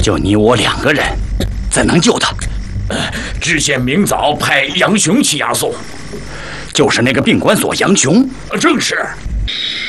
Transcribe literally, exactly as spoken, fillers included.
就你我两个人，怎能救他？ 呃，知县明早派杨雄去押送。 就是那个病关所杨雄？ 正是。